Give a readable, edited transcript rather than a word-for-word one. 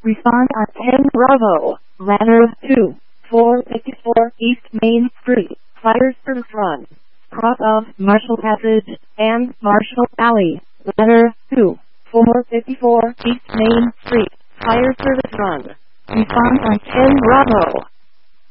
Respond on 10 Bravo, ladder 2, 454 East Main Street, Fire Service Run. Cross of Marshall Passage and Marshall Alley, ladder 2, 454 East Main Street, Fire Service Run. Respond on 10 Bravo.